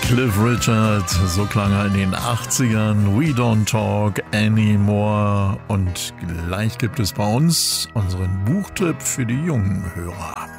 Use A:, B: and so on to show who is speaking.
A: Cliff Richard, so klang er in den 80ern. We don't talk anymore. Und gleich gibt es bei uns unseren Buchtipp für die jungen Hörer.